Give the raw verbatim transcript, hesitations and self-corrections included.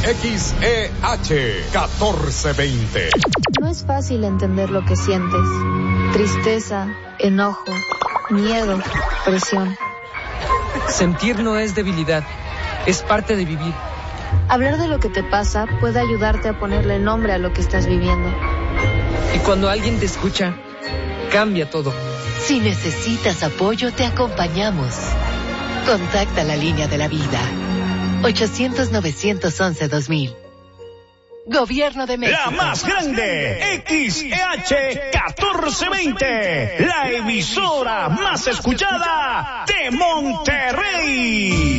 X E H catorce veinte. No es fácil entender lo que sientes. Tristeza, enojo, miedo, presión. Sentir no es debilidad, es parte de vivir. Hablar de lo que te pasa puede ayudarte a ponerle nombre a lo que estás viviendo. Y cuando alguien te escucha, cambia todo. Si necesitas apoyo, te acompañamos. Contacta la línea de la vida. ochocientos, novecientos once, dos mil. Gobierno de México. La más grande, X E H catorce veinte. La emisora más escuchada de Monterrey.